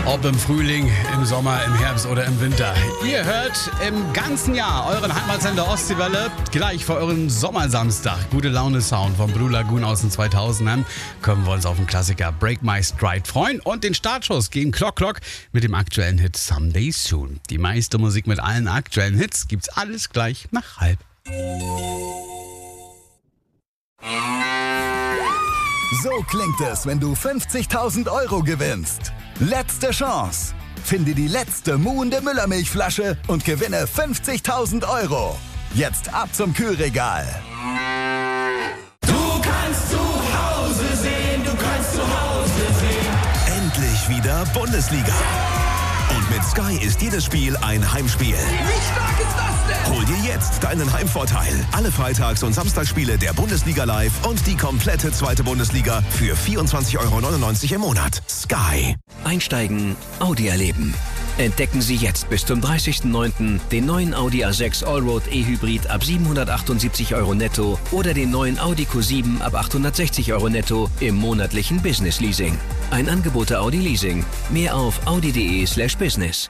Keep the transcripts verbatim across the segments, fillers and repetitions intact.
Ob im Frühling, im Sommer, im Herbst oder im Winter. Ihr hört im ganzen Jahr euren Heimatsender Ostseewelle gleich vor eurem Sommersamstag. Gute Laune Sound vom Blue Lagoon aus den zweitausendern. Können wir uns auf den Klassiker Break My Stride freuen und den Startschuss gegen Clock Clock mit dem aktuellen Hit Someday Soon. Die meiste Musik mit allen aktuellen Hits gibt's alles gleich nach halb. So klingt es, wenn du fünfzigtausend Euro gewinnst. Letzte Chance. Finde die letzte muhende Müllermilchflasche und gewinne fünfzigtausend Euro. Jetzt ab zum Kühlregal. Du kannst zu Hause sehen, du kannst zu Hause sehen. Endlich wieder Bundesliga. Und mit Sky ist jedes Spiel ein Heimspiel. Wie stark ist das denn? Hol dir jetzt deinen Heimvorteil. Alle Freitags- und Samstagsspiele der Bundesliga live und die komplette zweite Bundesliga für vierundzwanzig Euro neunundneunzig im Monat. Sky. Einsteigen, Audi erleben. Entdecken Sie jetzt bis zum dreißigsten neunten den neuen Audi A sechs Allroad E-Hybrid ab siebenhundertachtundsiebzig Euro netto oder den neuen Audi Q sieben ab achthundertsechzig Euro netto im monatlichen Business Leasing. Ein Angebot der Audi Leasing. Mehr auf audi.de slash business.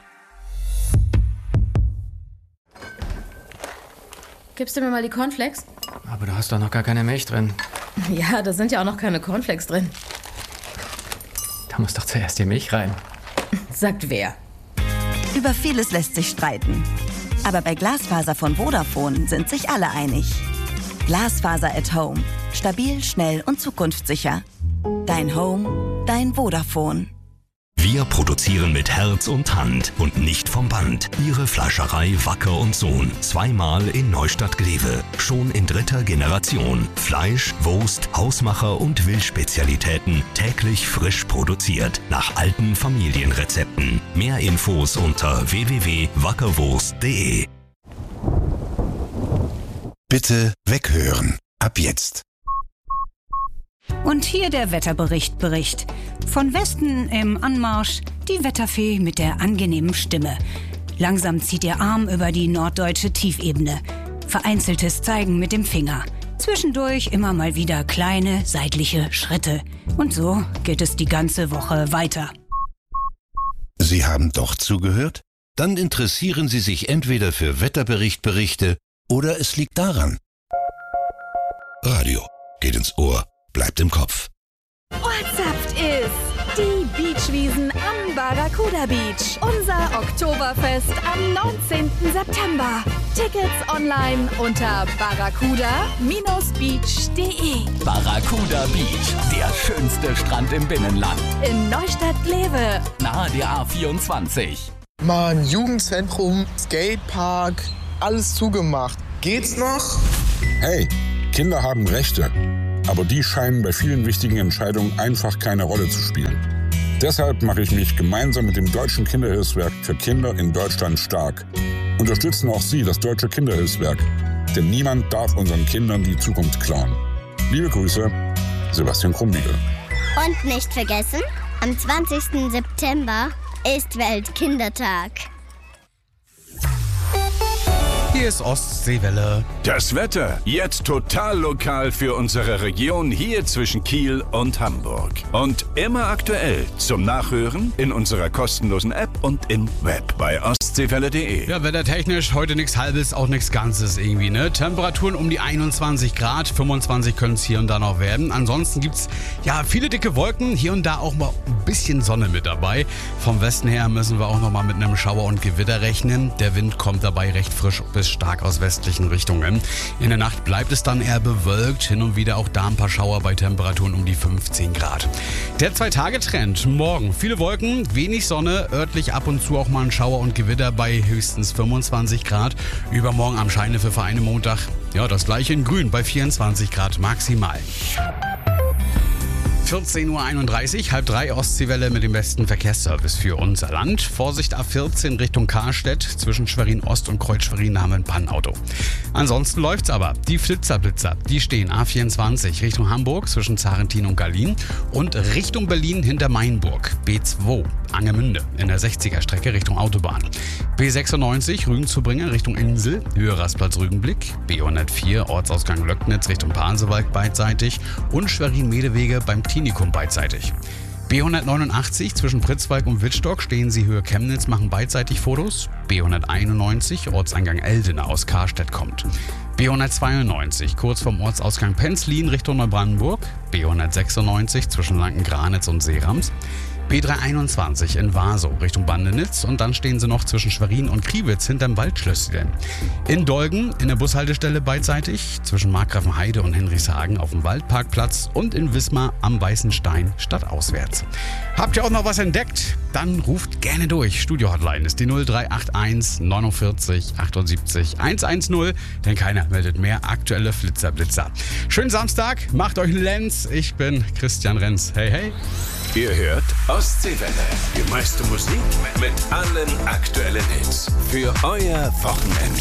Gibst du mir mal die Cornflakes? Aber da hast doch noch gar keine Milch drin. Ja, da sind ja auch noch keine Cornflakes drin. Da muss doch zuerst die Milch rein. Sagt wer? Über vieles lässt sich streiten. Aber bei Glasfaser von Vodafone sind sich alle einig. Glasfaser at Home. Stabil, schnell und zukunftssicher. Dein Home, dein Vodafone. Wir produzieren mit Herz und Hand und nicht vom Band. Ihre Fleischerei Wacker und Sohn. Zweimal in Neustadt-Glewe. Schon in dritter Generation. Fleisch, Wurst, Hausmacher und Wildspezialitäten. Täglich frisch produziert. Nach alten Familienrezepten. Mehr Infos unter w w w punkt wackerwurst punkt de. Bitte weghören. Ab jetzt. Und hier der Wetterbericht Bericht. Von Westen im Anmarsch die Wetterfee mit der angenehmen Stimme. Langsam zieht ihr Arm über die norddeutsche Tiefebene. Vereinzeltes Zeigen mit dem Finger. Zwischendurch immer mal wieder kleine seitliche Schritte. Und so geht es die ganze Woche weiter. Sie haben doch zugehört? Dann interessieren Sie sich entweder für Wetterberichtberichte oder es liegt daran. Radio geht ins Ohr. Bleibt im Kopf. Ortsaft ist die Beachwiesen am Barracuda Beach. Unser Oktoberfest am neunzehnten September. Tickets online unter barracuda Bindestrich beach punkt de. Barracuda Beach, der schönste Strand im Binnenland. In Neustadt-Glewe. Nahe der A vierundzwanzig. Mann, Jugendzentrum, Skatepark, alles zugemacht. Geht's noch? Hey, Kinder haben Rechte. Aber die scheinen bei vielen wichtigen Entscheidungen einfach keine Rolle zu spielen. Deshalb mache ich mich gemeinsam mit dem Deutschen Kinderhilfswerk für Kinder in Deutschland stark. Unterstützen auch Sie das Deutsche Kinderhilfswerk, denn niemand darf unseren Kindern die Zukunft klauen. Liebe Grüße, Sebastian Krumbiegel. Und nicht vergessen, am zwanzigsten September ist Weltkindertag. Hier ist Ostseewelle. Das Wetter jetzt total lokal für unsere Region hier zwischen Kiel und Hamburg. Und immer aktuell zum Nachhören in unserer kostenlosen App und im Web bei ostseewelle punkt de. Ja, wettertechnisch heute nichts Halbes, auch nichts Ganzes irgendwie, ne? Temperaturen um die einundzwanzig Grad, fünfundzwanzig können es hier und da noch werden. Ansonsten gibt's ja viele dicke Wolken, hier und da auch mal ein bisschen Sonne mit dabei. Vom Westen her müssen wir auch noch mal mit einem Schauer und Gewitter rechnen. Der Wind kommt dabei recht frisch bis stark aus westlichen Richtungen. In der Nacht bleibt es dann eher bewölkt, hin und wieder auch da ein paar Schauer bei Temperaturen um die fünfzehn Grad. Der Zwei-Tage-Trend. Morgen viele Wolken, wenig Sonne, örtlich ab und zu auch mal ein Schauer und Gewitter bei höchstens fünfundzwanzig Grad. Übermorgen am Scheine für Vereine Montag. Ja, das gleiche in Grün bei vierundzwanzig Grad maximal. vierzehn Uhr einunddreißig, halb drei Ostseewelle mit dem besten Verkehrsservice für unser Land. Vorsicht A vierzehn Richtung Karstedt, zwischen Schwerin Ost und Kreuz Schwerin haben wir ein Pannenauto. Ansonsten läuft's aber. Die Flitzerblitzer, die stehen A vierundzwanzig Richtung Hamburg, zwischen Zarentin und Gallien und Richtung Berlin hinter Mainburg. B zwei, Angemünde in der sechziger Strecke Richtung Autobahn. B sechsundneunzig, Rügen zu Bringen Richtung Insel, Höhe Rastplatz Rügenblick. B hundertvier, Ortsausgang Löcknitz Richtung Pasewalk beidseitig und Schwerin-Medewege beim Klinikum beidseitig. B hundertneunundachtzig zwischen Pritzwalk und Wittstock, stehen Sie Höhe Chemnitz, machen beidseitig Fotos. B hunderteinundneunzig, Ortseingang Eldene aus Karstedt kommt. B hundertzweiundneunzig, kurz vom Ortsausgang Penzlin Richtung Neubrandenburg. B hundertsechsundneunzig zwischen Lanken-Granitz und Seerams. B dreihunderteinundzwanzig in Warsow Richtung Bandenitz und dann stehen Sie noch zwischen Schwerin und Kriwitz hinterm Waldschlösschen. In Dolgen in der Bushaltestelle beidseitig zwischen Markgrafenheide und Henrichshagen auf dem Waldparkplatz und in Wismar am Weißen Stein stadtauswärts. Habt ihr auch noch was entdeckt? Dann ruft gerne durch. Studio-Hotline ist die null drei acht eins neunundvierzig achtundsiebzig hundertzehn, denn keiner meldet mehr aktuelle Flitzer-Blitzer. Schönen Samstag, macht euch einen Lenz. Ich bin Christian Renz. Hey, hey. Ihr hört Ostseewelle. Die meiste Musik mit allen aktuellen Hits. Für euer Wochenende.